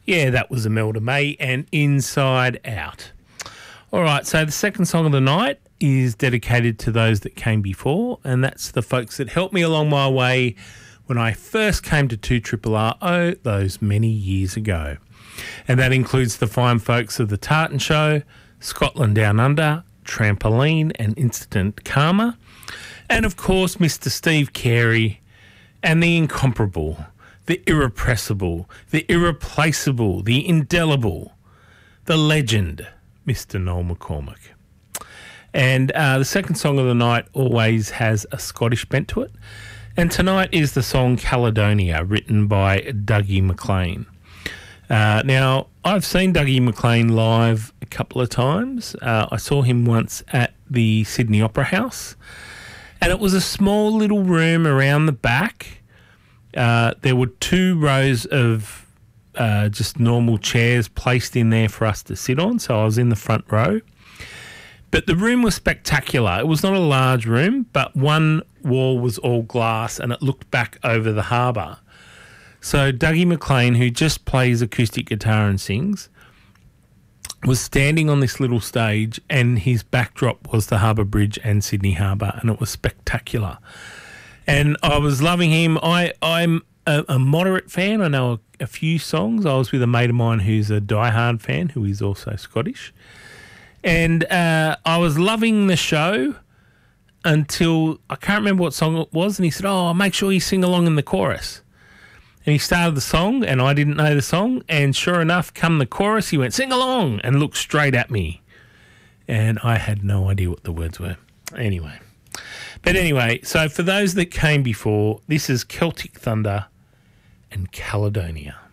Yeah, that was Imelda May and Inside Out. All right, so the second song of the night is dedicated to those that came before, and that's the folks that helped me along my way when I first came to 2RRO those many years ago. And that includes the fine folks of The Tartan Show, Scotland Down Under, Trampoline and Instant Karma, and of course Mr. Steve Carey and the incomparable, the irrepressible, the irreplaceable, the indelible, the legend, Mr. Noel McCormack. And the second song of the night always has a Scottish bent to it. And tonight is the song Caledonia, written by Dougie MacLean. Now, I've seen Dougie MacLean live a couple of times. I saw him once at the Sydney Opera House, and it was a small little room around the back. There were 2 rows of just normal chairs placed in there for us to sit on, so I was in the front row. But the room was spectacular. It was not a large room, but one wall was all glass and it looked back over the harbour. So Dougie MacLean, who just plays acoustic guitar and sings, was standing on this little stage and his backdrop was the Harbour Bridge and Sydney Harbour, and it was spectacular. And I was loving him. I'm a moderate fan. I know a few songs. I was with a mate of mine who's a diehard fan, who is also Scottish. And I was loving the show until I can't remember what song it was. And he said, "Oh, make sure you sing along in the chorus." And he started the song and I didn't know the song. And sure enough, come the chorus, he went, "Sing along," and looked straight at me. And I had no idea what the words were. Anyway. So for those that came before, this is Celtic Thunder and Caledonia.